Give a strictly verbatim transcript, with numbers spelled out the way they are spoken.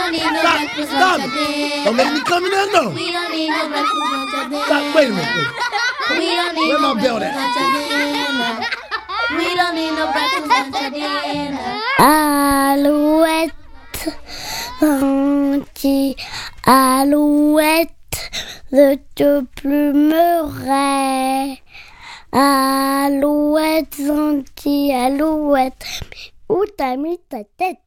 don't need no Stop, breakfast, stop. lunch, or dinner. Don't make me come in there, no. We don't need no breakfast, lunch, or dinner. Stop, wait a minute, wait. We don't need Where no my belt breakfast, at? lunch, or dinner. We don't need no breakfast, lunch, or dinner. Alouette, gentille alouette, je te plumerai. Alouette, gentille alouette, où t'as mis ta tête?